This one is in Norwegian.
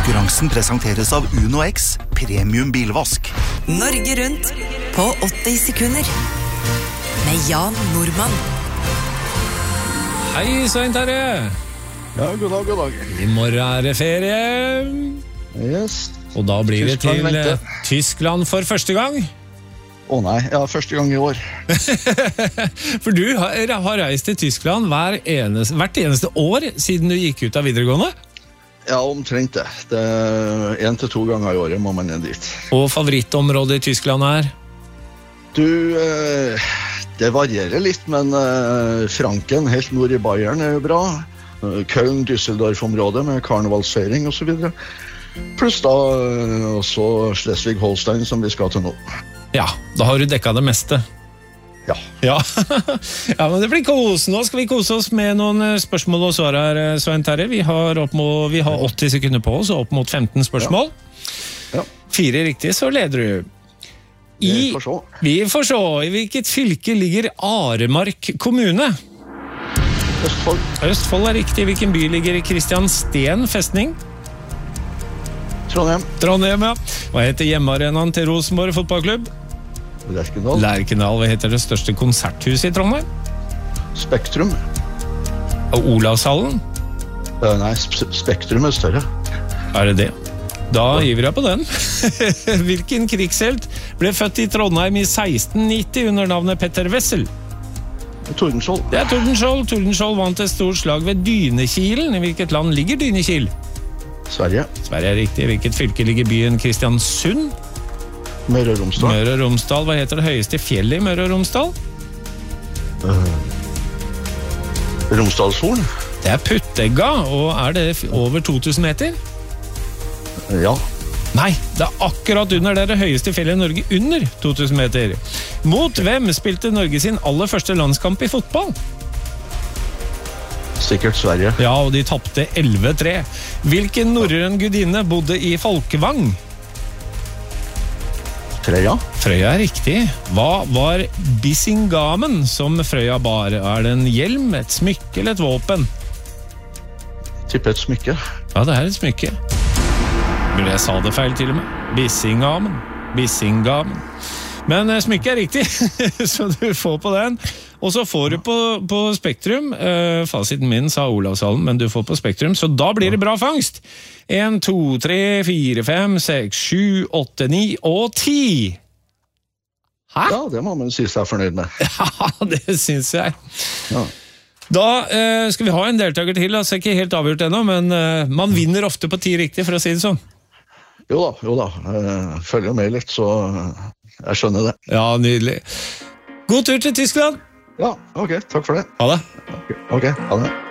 Konkurransen presenteres av Uno X Premium Bilvask. Norge rundt på 80 sekunder med Jan Normann. Hei, Svein Terje. Ja, god dag. I morgen det ferie. Yes. Og da blir det til Tyskland Tyskland for første gang. Nei, ja, første gang i år. For du har reist til Tyskland hvert eneste år siden du gikk ut av videregående? Ja, omtrent det. Det 1 til 2 ganger i året må man ned dit. Og favorittområdet i Tyskland er? Du, det varierer litt, men Franken, helt nord i Bayern, er jo bra. Köln, Düsseldorf-området med karnevalsfeiring og så videre. Pluss da også Schleswig-Holstein, som vi skal til nå. Ja, da har du dekket det meste. Ja. Ja, men det blir kos. Nå skal vi kose oss med noen spørsmål og svar her, Svein Terje. Vi har 80 sekunder på oss, og opp mot 15 spørsmål. Ja. 4 riktige, så leder du. Vi får se. I hvilket fylke ligger Aremark kommune? Østfold. Østfold er riktig. Hvilken by ligger i Kristiansten festning? Trondheim, ja. Hva heter hjemmearenaen til Rosenborg fotballklubb? Lerkendal. Hva heter det største konserthuset i Trondheim? Spektrum. Og Olavshallen? Nei, Spektrum er større. Er det det? Da gir vi deg på den. Hvilken krigshelt ble født i Trondheim i 1690 under navnet Petter Wessel? Tordenskjold. Det er Tordenskjold. Tordenskjold vant et stort slag ved Dynekilen. I hvilket land ligger Dynekil? Sverige. Sverige er riktig. I hvilket fylke ligger byen Kristiansund? Møre og Romsdal. Møre og Romsdal. Hva heter det høyeste fjellet i Møre og Romsdal? Romsdalshorn. Det er Puttegga, og er det over 2000 meter? Ja. Nei, det er akkurat under det høyeste fjellet i Norge, under 2000 meter. Mot hvem spilte Norge sin aller første landskamp i fotball? Sikkert Sverige. Ja, og de tappte 11-3. Hvilken norrøn gudinne bodde i Folkevang? Frøya. Frøya er riktig. Hva var Bissingamen som Frøya bar? Er det en hjelm, et smykke eller et våpen? Tipper et smykke. Ja, det er et smykke. Men jeg sa det feil til og med. Bissingamen. Men smykke er riktig, så du får på den. Og så får du på Spektrum. Fasiten min sa Olavshallen, men du får på Spektrum, så da blir det bra fangst. 1, 2, 3, 4, 5, 6, 7, 8, 9 og 10. Hæ? Ja, det må man si seg fornøyd med. Ja, det synes jeg. Ja. Da skal vi ha en deltaker til, altså ikke helt avgjort ennå, men man vinner ofte på 10 riktig, for å si det sånn. Jo da. Følger med litt, så jeg skjønner det. Ja, nydelig. God tur til Tyskland! Ja, ok, takk for det. Ha det. Ok, ha det.